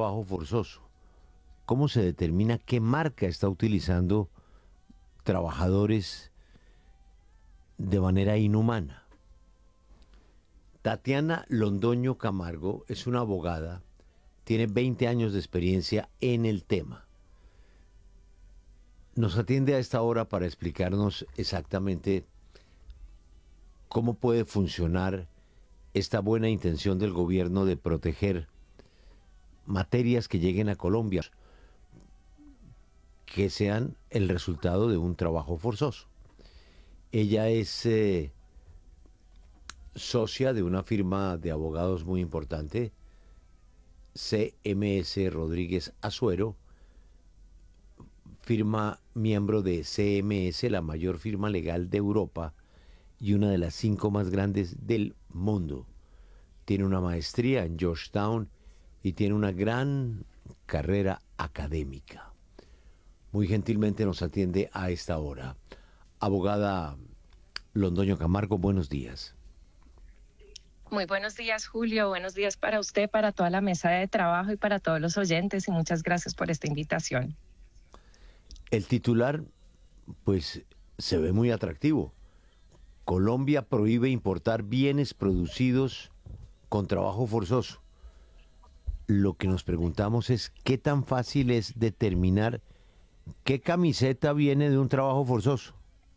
trabajo forzoso? ¿Cómo se determina qué marca está utilizando trabajadores de manera inhumana? Tatiana Londoño Camargo es una abogada, tiene 20 años de experiencia en el tema. Nos atiende a esta hora para explicarnos exactamente cómo puede funcionar esta buena intención del gobierno de proteger materias que lleguen a Colombia, que sean el resultado de un trabajo forzoso. Ella es socia de una firma de abogados muy importante, CMS Rodríguez Azuero, firma miembro de CMS, la mayor firma legal de Europa y una de las 5 más grandes del mundo. Tiene una maestría en Georgetown y tiene una gran carrera académica. Muy gentilmente nos atiende a esta hora. Abogada Londoño Camargo, buenos días. Muy buenos días, Julio. Buenos días para usted, para toda la mesa de trabajo y para todos los oyentes. Y muchas gracias por esta invitación. El titular, pues, se ve muy atractivo. Colombia prohíbe importar bienes producidos con trabajo forzoso. Lo que nos preguntamos es qué tan fácil es determinar qué camiseta viene de un trabajo forzoso.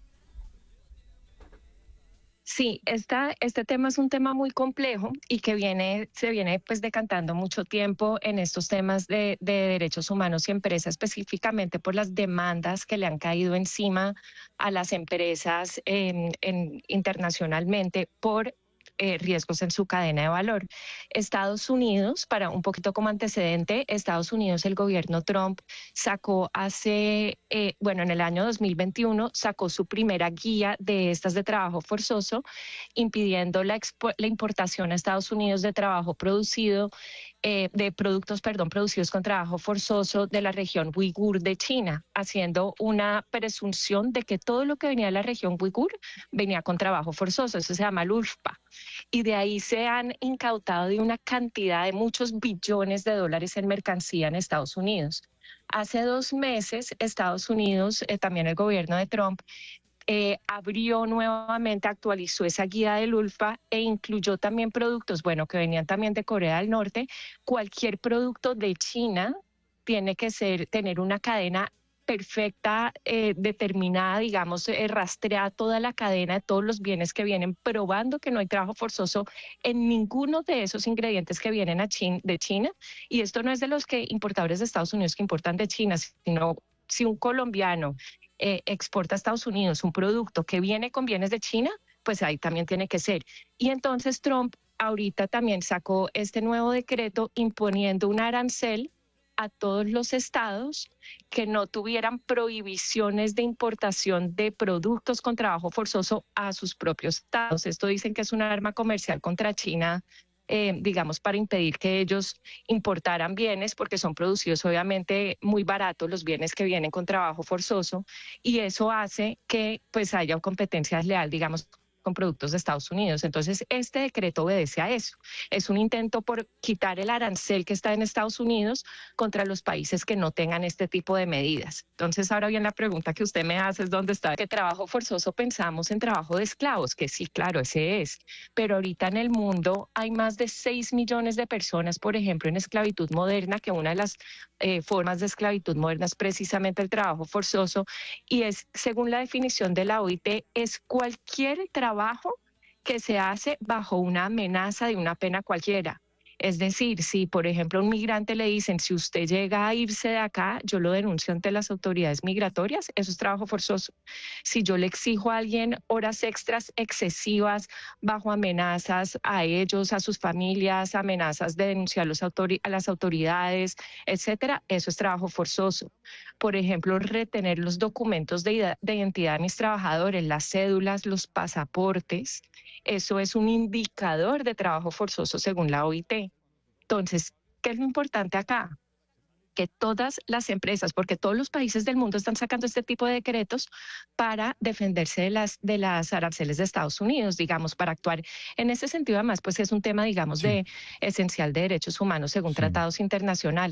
Sí, este tema es un tema muy complejo y que se viene pues decantando mucho tiempo en estos temas de derechos humanos y empresas, específicamente por las demandas que le han caído encima a las empresas internacionalmente por riesgos en su cadena de valor. Estados Unidos, para un poquito como antecedente, Estados Unidos, el gobierno Trump sacó en el año 2021, sacó su primera guía de estas de trabajo forzoso, impidiendo la importación a Estados Unidos de trabajo producido, de productos, producidos con trabajo forzoso de la región uigur de China, haciendo una presunción de que todo lo que venía de la región uigur venía con trabajo forzoso. Eso se llama el ULFPA. Y de ahí se han incautado de una cantidad de muchos billones de dólares en mercancía en Estados Unidos. Hace 2 meses, Estados Unidos, también el gobierno de Trump, abrió nuevamente, actualizó esa guía del ULFA e incluyó también productos, que venían también de Corea del Norte. Cualquier producto de China tiene que tener una cadena perfecta, determinada, digamos, rastrear toda la cadena de todos los bienes que vienen, probando que no hay trabajo forzoso en ninguno de esos ingredientes que vienen de China. Y esto no es de los importadores de Estados Unidos que importan de China, sino si un colombiano exporta a Estados Unidos un producto que viene con bienes de China, pues ahí también tiene que ser. Y entonces Trump ahorita también sacó este nuevo decreto imponiendo un arancel a todos los estados que no tuvieran prohibiciones de importación de productos con trabajo forzoso a sus propios estados. Esto dicen que es un arma comercial contra China, digamos, para impedir que ellos importaran bienes, porque son producidos obviamente muy baratos los bienes que vienen con trabajo forzoso, y eso hace que pues haya competencia desleal, digamos, con productos de Estados Unidos. Entonces, este decreto obedece a eso. Es un intento por quitar el arancel que está en Estados Unidos contra los países que no tengan este tipo de medidas. Entonces, ahora bien, la pregunta que usted me hace es ¿dónde está? ¿Qué trabajo forzoso? Pensamos en trabajo de esclavos, que sí, claro, ese es. Pero ahorita en el mundo hay más de 6 millones de personas, por ejemplo, en esclavitud moderna, que una de las formas de esclavitud moderna es precisamente el trabajo forzoso, y es, según la definición de la OIT, es cualquier trabajo que se hace bajo una amenaza de una pena cualquiera. Es decir, si por ejemplo a un migrante le dicen, si usted llega a irse de acá, yo lo denuncio ante las autoridades migratorias, eso es trabajo forzoso. Si yo le exijo a alguien horas extras excesivas bajo amenazas a ellos, a sus familias, amenazas de denunciar a las autoridades, etcétera, eso es trabajo forzoso. Por ejemplo, retener los documentos de identidad de mis trabajadores, las cédulas, los pasaportes, eso es un indicador de trabajo forzoso según la OIT. Entonces, ¿qué es lo importante acá? Que todas las empresas, porque todos los países del mundo están sacando este tipo de decretos para defenderse de las aranceles de Estados Unidos, digamos, para actuar en ese sentido. Además, pues es un tema, digamos, Sí, esencial de derechos humanos según sí. tratados internacionales.